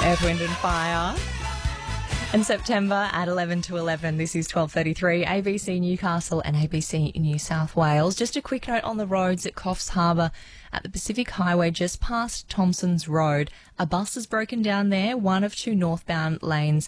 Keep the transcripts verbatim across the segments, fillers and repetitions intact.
Earth, Wind and Fire. In September at eleven to eleven, this is twelve thirty-three, A B C Newcastle and A B C New South Wales. Just a quick note on the roads at Coffs Harbour at the Pacific Highway just past Thompson's Road. A bus has broken down there. One of two northbound lanes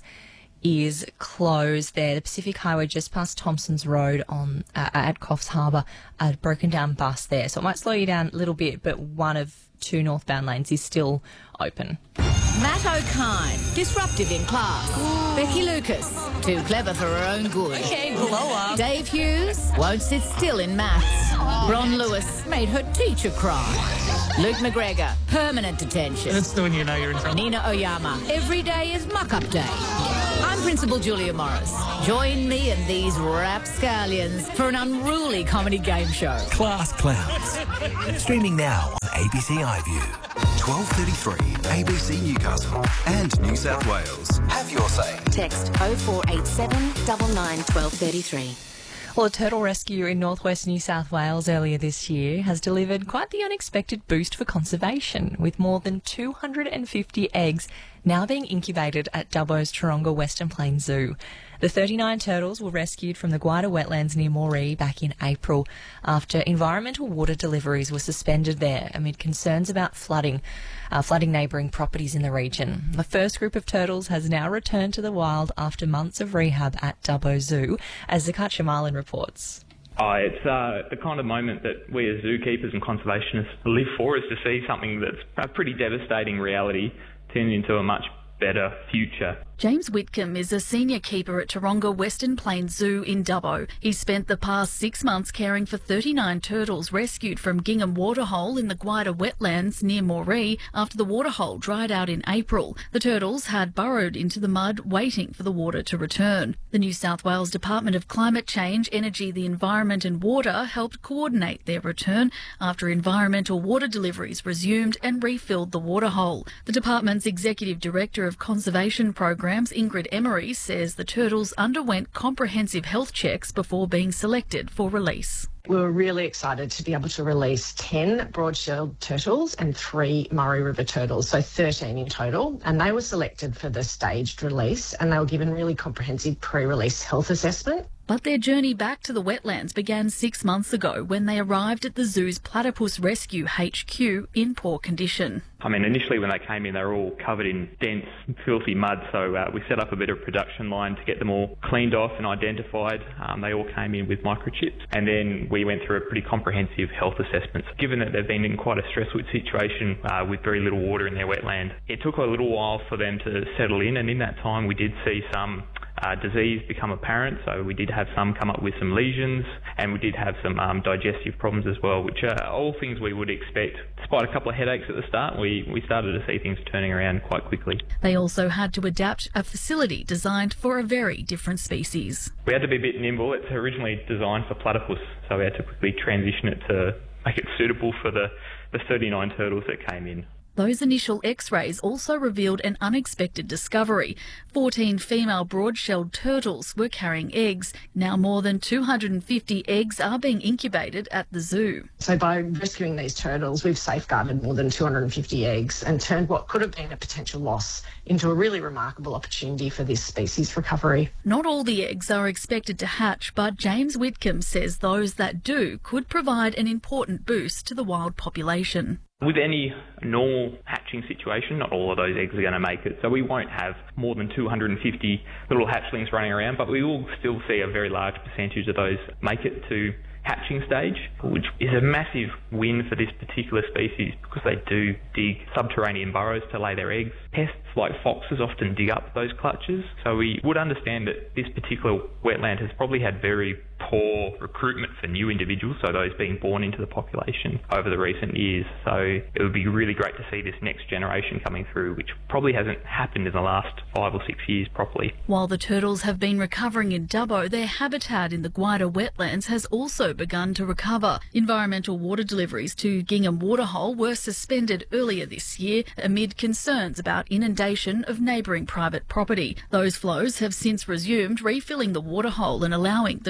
is closed there. The Pacific Highway just past Thompson's Road on uh, at Coffs Harbour, a broken down bus there. So it might slow you down a little bit, but one of two northbound lanes is still open. Matt O'Kine, disruptive in class. Ooh. Becky Lucas, too clever for her own good. Okay, blow up. Dave Hughes won't sit still in maths. Oh, Ron Lewis made her teacher cry. Luke McGregor, permanent detention. That's the one you know you're in trouble. Nina Oyama, every day is muck-up day. I'm Principal Julia Morris. Join me and these rapscallions for an unruly comedy game show. Class Clowns. Streaming now on A B C iView. twelve thirty-three, A B C Newcastle and New South Wales. Have your say. Text oh four eight seven, nine nine, one two three three. Well, a turtle rescue in northwest New South Wales earlier this year has delivered quite the unexpected boost for conservation, with more than two hundred fifty eggs now being incubated at Dubbo's Taronga Western Plains Zoo. The thirty-nine turtles were rescued from the Guida wetlands near Moree back in April after environmental water deliveries were suspended there amid concerns about flooding, uh, flooding neighbouring properties in the region. The first group of turtles has now returned to the wild after months of rehab at Dubbo Zoo, as Zakat Marlin reports. Oh, it's uh, the kind of moment that we as zookeepers and conservationists live for, is to see something that's a pretty devastating reality turn into a much better future. James Whitcomb is a senior keeper at Taronga Western Plains Zoo in Dubbo. He spent the past six months caring for thirty-nine turtles rescued from Gingham Waterhole in the Guida wetlands near Moree after the waterhole dried out in April. The turtles had burrowed into the mud waiting for the water to return. The New South Wales Department of Climate Change, Energy, the Environment and Water helped coordinate their return after environmental water deliveries resumed and refilled the waterhole. The department's Executive Director of Conservation Programs, Ingrid Emery, says the turtles underwent comprehensive health checks before being selected for release. We were really excited to be able to release ten broad-shelled turtles and three Murray River turtles, so thirteen in total, and they were selected for the staged release, and they were given really comprehensive pre-release health assessment. But their journey back to the wetlands began six months ago when they arrived at the zoo's Platypus Rescue H Q in poor condition. I mean, initially when they came in, they were all covered in dense, filthy mud, so uh, we set up a bit of production line to get them all cleaned off and identified. Um, they all came in with microchips, and then we went through a pretty comprehensive health assessment. Given that they've been in quite a stressful situation uh, with very little water in their wetland, it took a little while for them to settle in, and in that time we did see some Uh, disease become apparent, so we did have some come up with some lesions, and we did have some um, digestive problems as well, which are all things we would expect. Despite a couple of headaches at the start, we, we started to see things turning around quite quickly. They also had to adapt a facility designed for a very different species. We had to be a bit nimble. It's originally designed for platypus, so we had to quickly transition it to make it suitable for the, the thirty-nine turtles that came in. Those initial x-rays also revealed an unexpected discovery. fourteen female broad-shelled turtles were carrying eggs. Now more than two hundred fifty eggs are being incubated at the zoo. So by rescuing these turtles, we've safeguarded more than two hundred fifty eggs and turned what could have been a potential loss into a really remarkable opportunity for this species recovery. Not all the eggs are expected to hatch, but James Whitcomb says those that do could provide an important boost to the wild population. With any normal hatching situation, not all of those eggs are going to make it, so we won't have more than two hundred fifty little hatchlings running around, but we will still see a very large percentage of those make it to hatching stage, which is a massive win for this particular species because they do dig subterranean burrows to lay their eggs. Pests like foxes often dig up those clutches, so we would understand that this particular wetland has probably had very poor recruitment for new individuals, so those being born into the population over the recent years. So it would be really great to see this next generation coming through, which probably hasn't happened in the last five or six years properly. While the turtles have been recovering in Dubbo, their habitat in the Guida wetlands has also begun to recover. Environmental water deliveries to Gingham Waterhole were suspended earlier this year amid concerns about inundation of neighbouring private property. Those flows have since resumed, refilling the waterhole and allowing the turtles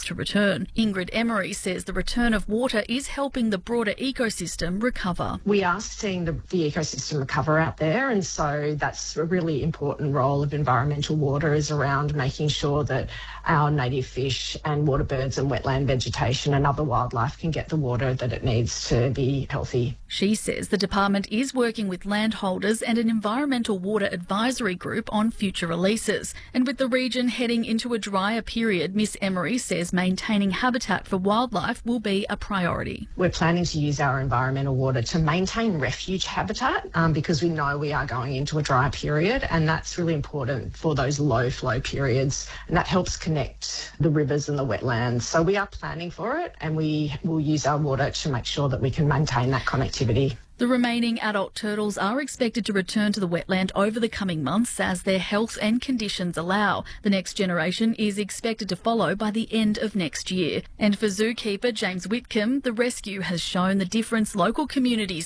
to return. Ingrid Emery says the return of water is helping the broader ecosystem recover. We are seeing the, the ecosystem recover out there, and so that's a really important role of environmental water, is around making sure that our native fish and water birds and wetland vegetation and other wildlife can get the water that it needs to be healthy. She says the department is working with landholders and an environmental water advisory group on future releases. And with the region heading into a drier period, Miss Emery says maintaining habitat for wildlife will be a priority. We're planning to use our environmental water to maintain refuge habitat um, because we know we are going into a dry period, and that's really important for those low flow periods, and that helps connect the rivers and the wetlands. So we are planning for it, and we will use our water to make sure that we can maintain that connectivity. The remaining adult turtles are expected to return to the wetland over the coming months as their health and conditions allow. The next generation is expected to follow by the end of next year. And for zookeeper James Whitcomb, the rescue has shown the difference local communities